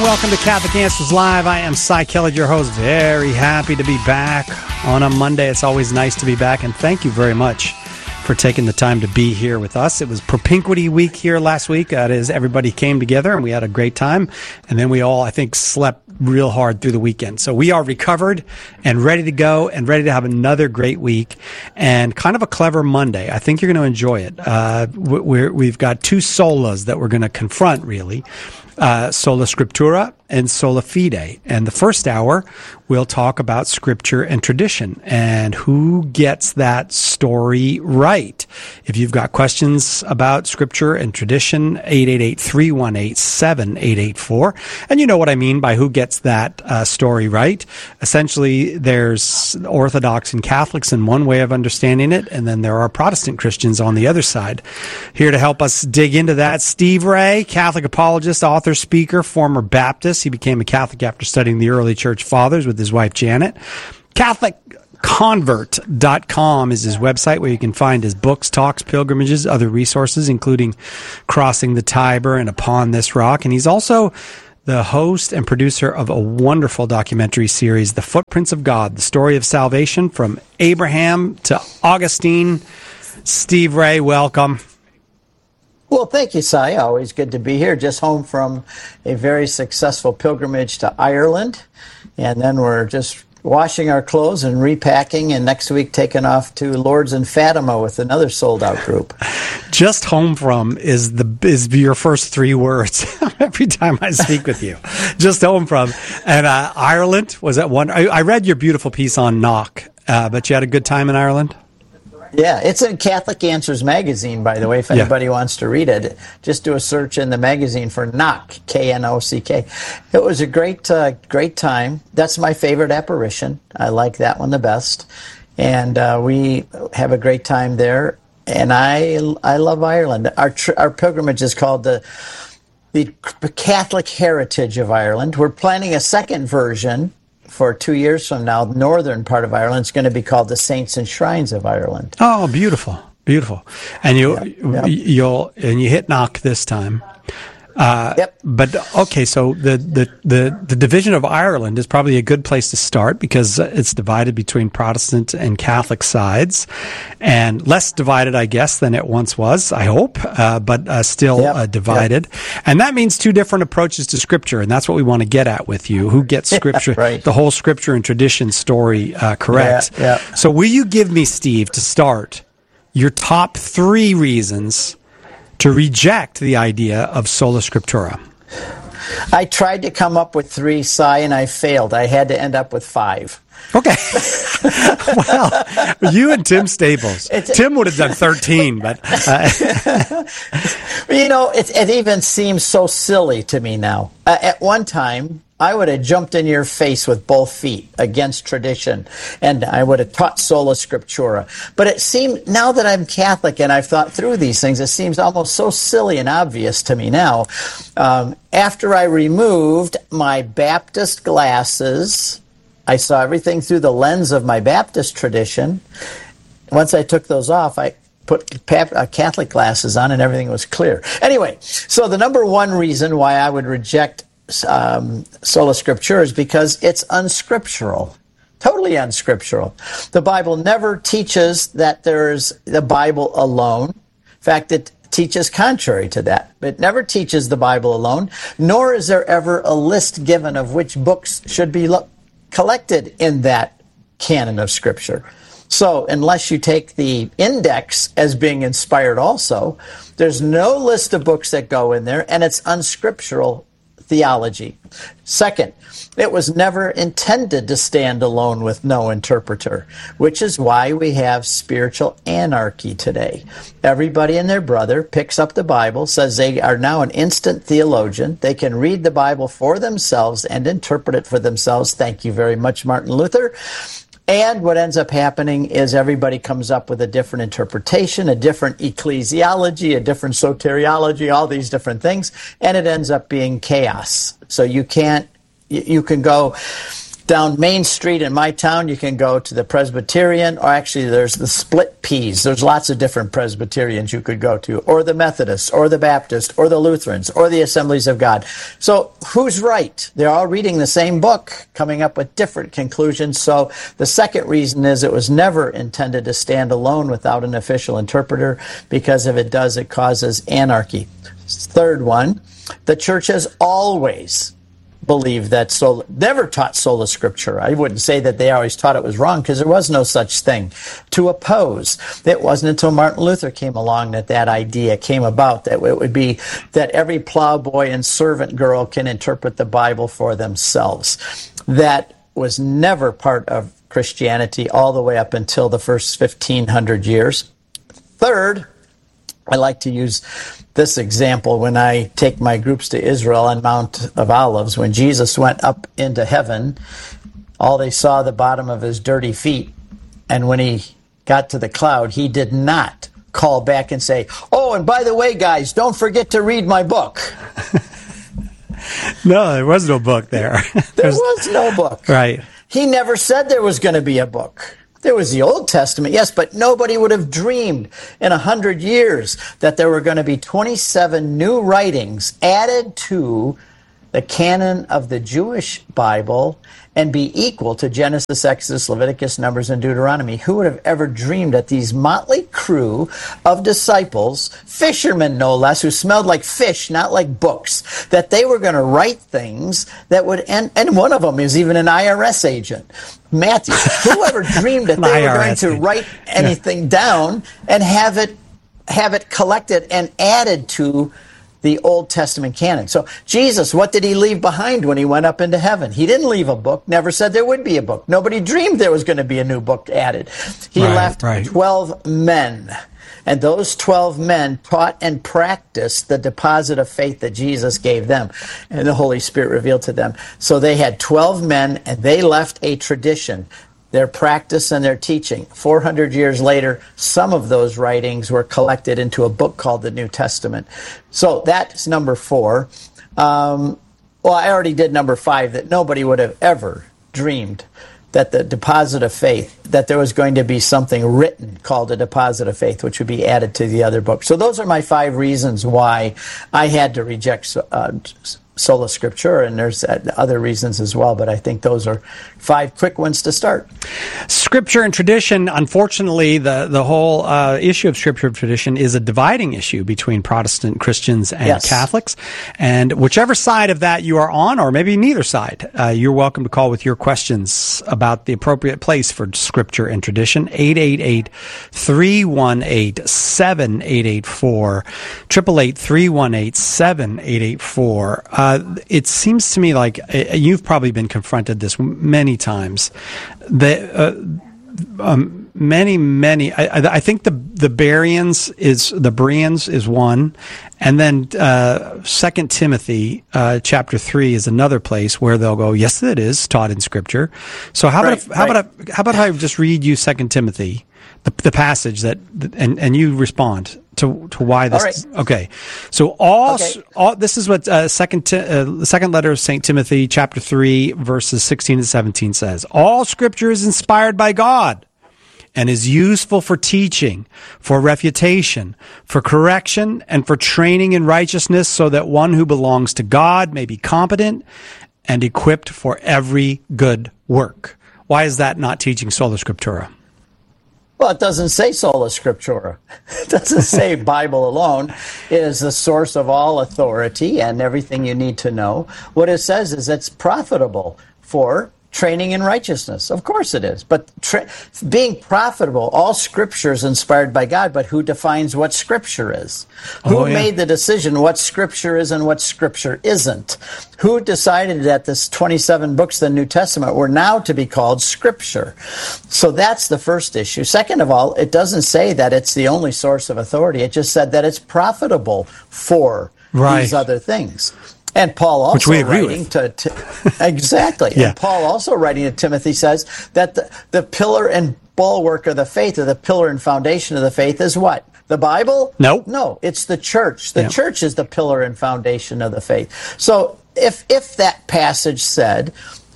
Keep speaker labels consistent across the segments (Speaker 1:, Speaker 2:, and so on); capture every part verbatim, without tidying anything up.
Speaker 1: welcome to Catholic Answers Live. I am Cy Kellett, your host. Very happy to be back on a Monday. It's always nice to be back, and thank you very much for taking the time to be here with us. It was Propinquity week here last week. That is, everybody came together, and we had a great time, and then we all, I think, slept real hard through the weekend. So we are recovered and ready to go and ready to have another great week and kind of a clever Monday. I think you're going to enjoy it. Uh, we're, we've got two solas that we're going to confront, really. Uh, Sola Scriptura and Sola Fide. And the first hour, we'll talk about Scripture and tradition and who gets that story right. If you've got questions about Scripture and tradition, eight eight eight, three one eight, seven eight eight four. And you know what I mean by who gets that uh, story right. Essentially, there's Orthodox and Catholics in one way of understanding it, and then there are Protestant Christians on the other side. Here to help us dig into that, Steve Ray, Catholic apologist, author, speaker, former Baptist. He became a Catholic after studying the early church fathers with his wife Janet. Catholic Convert dot com is his website where you can find his books, talks, pilgrimages, other resources, including Crossing the Tiber and Upon This Rock. And he's also the host and producer of a wonderful documentary series, The Footprints of God, the story of salvation from Abraham to Augustine. Steve Ray, welcome.
Speaker 2: Well, thank you, Cy. Always good to be here. Just home from a very successful pilgrimage to Ireland. And then we're just washing our clothes and repacking, and next week taking off to Lourdes and Fatima with another sold-out group.
Speaker 1: Just home from is the is your first three words every time I speak with you. Just home from. And uh, Ireland, was that one? I, I read your beautiful piece on Knock, uh, but you had a good time in Ireland?
Speaker 2: Yeah, it's in Catholic Answers magazine, by the way, if anybody yeah. wants to read it. Just do a search in the magazine for Knock, K N O C K. It was a great, uh, great time. That's my favorite apparition. I like that one the best. And uh, we have a great time there. And I I love Ireland. Our tr- our pilgrimage is called the the Catholic Heritage of Ireland. We're planning a second version for two years from now. The northern part of Ireland is going to be called the Saints and Shrines of Ireland.
Speaker 1: Oh, beautiful, beautiful. And you,
Speaker 2: yep, yep.
Speaker 1: you'll, and you hit Knock this time. Uh,
Speaker 2: yep.
Speaker 1: But okay, so the, the, the, the division of Ireland is probably a good place to start because it's divided between Protestant and Catholic sides, and less divided, I guess, than it once was. I hope, uh, but uh, still yep. uh, divided. Yep. And that means two different approaches to Scripture, and that's what we want to get at with you. Who gets Scripture,
Speaker 2: yeah, right.
Speaker 1: the whole Scripture and tradition story uh, correct?
Speaker 2: Yeah, yeah.
Speaker 1: So, will you give me, Steve, to start, your top three reasons to reject the idea of Sola Scriptura?
Speaker 2: I tried to come up with three, Cy, and I failed. I had to end up with five.
Speaker 1: Okay. Well, you and Tim Staples. It's, Tim would have done thirteen, but... Uh.
Speaker 2: You know, it, it even seems so silly to me now. Uh, at one time, I would have jumped in your face with both feet against tradition, and I would have taught Sola Scriptura. But it seemed, now that I'm Catholic and I've thought through these things, it seems almost so silly and obvious to me now. Um, after I removed my Baptist glasses, I saw everything through the lens of my Baptist tradition. Once I took those off, I put Catholic glasses on and everything was clear. Anyway, so the number one reason why I would reject Um, Sola Scriptura is because it's unscriptural, totally unscriptural. The Bible never teaches that there's the Bible alone. In fact, it teaches contrary to that. It never teaches the Bible alone, nor is there ever a list given of which books should be lo- collected in that canon of Scripture. So unless you take the index as being inspired also, there's no list of books that go in there, and it's unscriptural theology. Second, it was never intended to stand alone with no interpreter, which is why we have spiritual anarchy today. Everybody and their brother picks up the Bible, says they are now an instant theologian. They can read the Bible for themselves and interpret it for themselves. Thank you very much, Martin Luther. And what ends up happening is everybody comes up with a different interpretation, a different ecclesiology, a different soteriology, all these different things, and it ends up being chaos. So you can't, you can go Down Main Street in my town, you can go to the Presbyterian, or actually there's the Split Peas. There's lots of different Presbyterians you could go to, or the Methodists, or the Baptists, or the Lutherans, or the Assemblies of God. So who's right? They're all reading the same book, coming up with different conclusions. So the second reason is it was never intended to stand alone without an official interpreter, because if it does, it causes anarchy. Third one, the church has always believed that sola, never taught sola scriptura. I wouldn't say that they always taught it was wrong, because there was no such thing to oppose. It wasn't until Martin Luther came along that that idea came about, that it would be that every plowboy and servant girl can interpret the Bible for themselves. That was never part of Christianity all the way up until the first fifteen hundred years. Third, I like to use this example when I take my groups to Israel on Mount of Olives. When Jesus went up into heaven, all they saw the bottom of his dirty feet. And when he got to the cloud, he did not call back and say, "Oh, and by the way, guys, don't forget to read my book."
Speaker 1: No, there was no book there.
Speaker 2: There was no book.
Speaker 1: Right.
Speaker 2: He never said there was going to be a book. There was the Old Testament, yes, but nobody would have dreamed in a hundred years that there were going to be twenty-seven new writings added to the canon of the Jewish Bible and be equal to Genesis, Exodus, Leviticus, Numbers, and Deuteronomy. Who would have ever dreamed that these motley crew of disciples, fishermen no less, who smelled like fish, not like books, that they were going to write things that would end, and one of them is even an I R S agent. Matthew, whoever dreamed that they were going to write anything yeah. down and have it have it collected and added to the Old Testament canon. So Jesus, what did he leave behind when he went up into heaven? He didn't leave a book, never said there would be a book. Nobody dreamed there was going to be a new book added. He right, left right. twelve men. And those twelve men taught and practiced the deposit of faith that Jesus gave them and the Holy Spirit revealed to them. So they had twelve men, and they left a tradition, their practice and their teaching. four hundred years later, some of those writings were collected into a book called the New Testament. So that's number four. Um, well, I already did number five, that nobody would have ever dreamed that the deposit of faith, that there was going to be something written called a deposit of faith, which would be added to the other book. So those are my five reasons why I had to reject uh, sola scriptura, and there's other reasons as well, but I think those are five quick ones to start.
Speaker 1: Scripture and tradition, unfortunately, the, the whole uh, issue of scripture and tradition is a dividing issue between Protestant Christians and yes. Catholics. And whichever side of that you are on, or maybe neither side, uh, you're welcome to call with your questions about the appropriate place for scripture and tradition. eight eight eight, three one eight, seven eight eight four, eight eight eight, three one eight, seven eight eight four. Uh, it seems to me like uh, you've probably been confronted this many times. The uh, um, many, many. I, I think the the Bereans is the Bereans is one, and then uh, Second Timothy uh, chapter three is another place where they'll go, yes, it is taught in Scripture. So how right, about if, how right. about I, how about I just read you Second Timothy, the, the passage that, and and you respond to to why this.
Speaker 2: All right.
Speaker 1: Okay, so all,
Speaker 2: okay.
Speaker 1: all this is what uh, second uh, the second letter of Saint Timothy, chapter three, verses sixteen and seventeen says. All Scripture is inspired by God and is useful for teaching, for refutation, for correction, and for training in righteousness, so that one who belongs to God may be competent and equipped for every good work. Why is that not teaching sola scriptura?
Speaker 2: Well, it doesn't say sola scriptura. It doesn't say Bible alone is the source of all authority and everything you need to know. What it says is it's profitable for training in righteousness. Of course it is. But tra- being profitable, all Scripture is inspired by God, but who defines what Scripture is? Who
Speaker 1: oh, yeah.
Speaker 2: made the decision what Scripture is and what Scripture isn't? Who decided that this twenty-seven books of the New Testament were now to be called Scripture? So that's the first issue. Second of all, it doesn't say that it's the only source of authority. It just said that it's profitable for right. these other things. And Paul also
Speaker 1: Which we agree
Speaker 2: writing
Speaker 1: with.
Speaker 2: to, to exactly.
Speaker 1: yeah.
Speaker 2: And Paul also writing to Timothy says that the, the pillar and bulwark of the faith, or the pillar and foundation of the faith, is what? The Bible?
Speaker 1: Nope.
Speaker 2: No, it's the church. The
Speaker 1: yeah.
Speaker 2: church is the pillar and foundation of the faith. So if if that passage said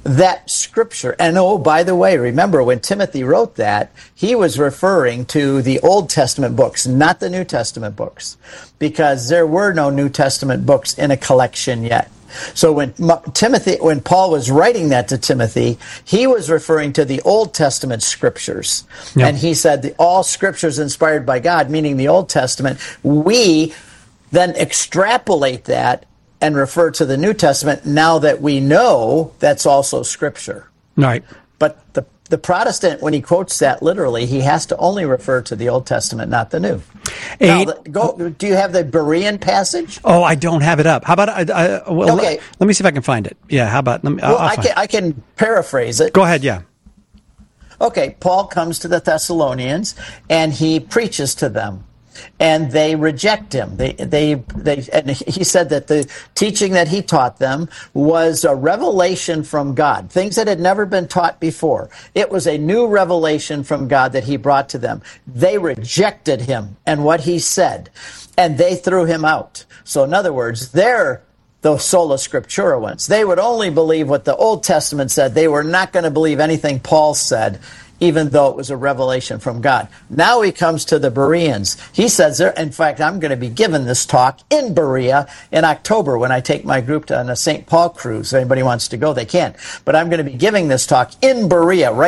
Speaker 2: that scripture. And oh, by the way, remember when Timothy wrote that, he was referring to the Old Testament books, not the New Testament books, because there were no New Testament books in a collection yet. So when Timothy, when Paul was writing that to Timothy, he was referring to the Old Testament scriptures. Yep. And he said the all scriptures inspired by God, meaning the Old Testament. We then extrapolate that and refer to the New Testament now that we know that's also Scripture.
Speaker 1: Right.
Speaker 2: But the the Protestant, when he quotes that literally, he has to only refer to the Old Testament, not the New. Now, the, go, do you have the Berean passage?
Speaker 1: Oh, I don't have it up. How about, I, I, well,
Speaker 2: okay.
Speaker 1: let, let me see if I can find it. Yeah, how about, let me,
Speaker 2: well,
Speaker 1: I'll
Speaker 2: I, can, I can paraphrase it.
Speaker 1: Go ahead, yeah.
Speaker 2: Okay, Paul comes to the Thessalonians, and he preaches to them. And they reject him. They, they, they, and he said that the teaching that he taught them was a revelation from God, things that had never been taught before. It was a new revelation from God that he brought to them. They rejected him and what he said, and they threw him out. So in other words, they're the sola scriptura ones. They would only believe what the Old Testament said. They were not going to believe anything Paul said, even though it was a revelation from God. Now he comes to the Bereans. He says there, in fact, I'm going to be giving this talk in Berea in October when I take my group to, on a Saint Paul cruise. If anybody wants to go, they can. But I'm going to be giving this talk in Berea, right